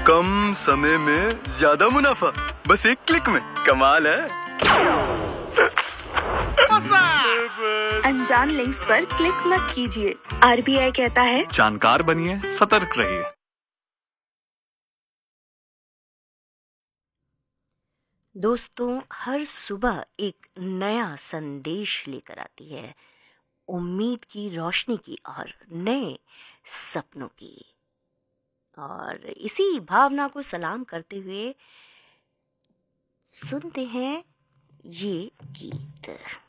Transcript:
कम समय में ज्यादा मुनाफा, बस एक क्लिक में। कमाल है। अनजान लिंक्स पर क्लिक मत कीजिए। RBI कहता है, जानकार बनिए, सतर्क रहिए। दोस्तों, हर सुबह एक नया संदेश लेकर आती है, उम्मीद की रोशनी की और नए सपनों की। और इसी भावना को सलाम करते हुए सुनते हैं ये गीत।